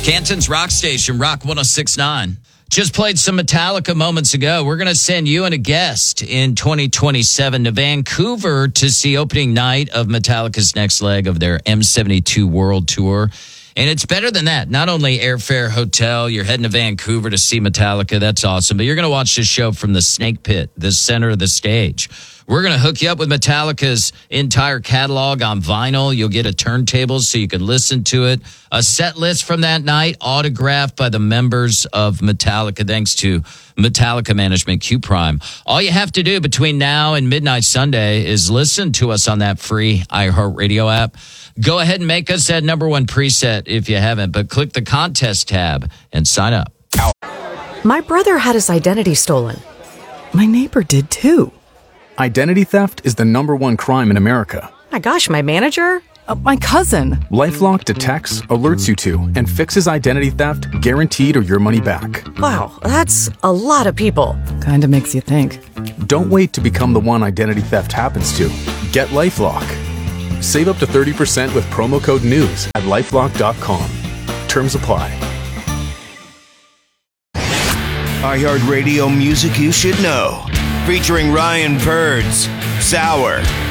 Canton's Rock Station, Rock 106.9. Just played some Metallica moments ago. We're going to send you and a guest in 2027 to Vancouver to see opening night of Metallica's next leg of their M72 World Tour. And it's better than that. Not only airfare, hotel, you're heading to Vancouver to see Metallica. That's awesome. But you're going to watch this show from the Snake Pit, the center of the stage. We're going to hook you up with Metallica's entire catalog on vinyl. You'll get a turntable so you can listen to it. A set list from that night, autographed by the members of Metallica, thanks to Metallica Management Q Prime. All you have to do between now and midnight Sunday is listen to us on that free iHeartRadio app. Go ahead and make us that number one preset if you haven't, but click the contest tab and sign up. My brother had his identity stolen. My neighbor did too. Identity theft is the number one crime in America. My gosh, my manager? My cousin. LifeLock detects, alerts you to, and fixes identity theft guaranteed or your money back. Wow, that's a lot of people. Kinda makes you think. Don't wait to become the one identity theft happens to. Get LifeLock. Save up to 30% with promo code NEWS at LifeLock.com. Terms apply. iHeartRadio music you should know. Featuring Ryan Birds, Sour,